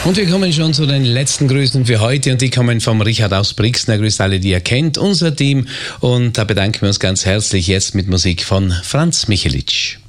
Und wir kommen schon zu den letzten Grüßen für heute und die kommen vom Richard aus Brixen. Er grüßt alle, die er kennt, unser Team, und da bedanken wir uns ganz herzlich jetzt mit Musik von Franz Michelic.